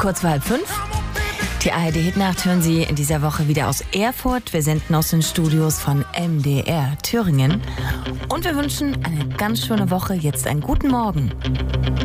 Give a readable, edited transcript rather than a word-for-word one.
kurz vor 4:30. Die ARD-Hitnacht hören Sie in dieser Woche wieder aus Erfurt. Wir senden aus den Studios von MDR Thüringen. Und wir wünschen eine ganz schöne Woche. Jetzt einen guten Morgen.